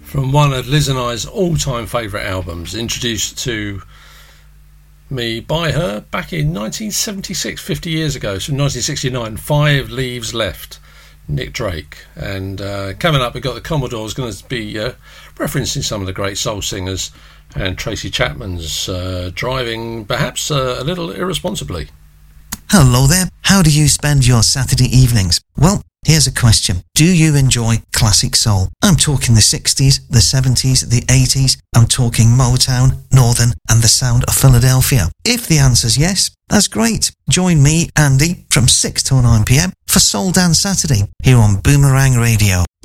from one of Liz and I's all-time favourite albums, introduced to me by her back in 1976, 50 years ago, so 1969, 5 Leaves Left, Nick Drake. And coming up, we've got the Commodores going to be referencing some of the great soul singers, and Tracy Chapman's driving perhaps a little irresponsibly. Hello there. How do you spend your Saturday evenings? Well, here's a question. Do you enjoy classic soul? I'm talking the 60s, the 70s, the 80s. I'm talking Motown, Northern, and the sound of Philadelphia. If the answer's yes, that's great. Join me, Andy, from 6 till 9 p.m. for Soul Dance Saturday here on Boomerang Radio.